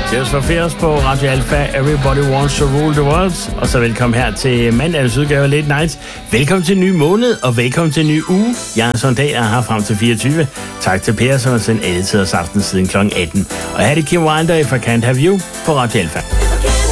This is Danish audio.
Tears for Fears på Radio Alpha. Everybody wants to rule the world. Og så velkommen her til mandagens udgave af Late Night. Velkommen til en ny måned, og velkommen til en ny uge. Jeg er sådan dag, jeg har frem til 24. Tak til Per, som har sendt alle tiders aften siden kl. 18. Og her er det Kim Wilder fra Can't Have You på Radio Alpha.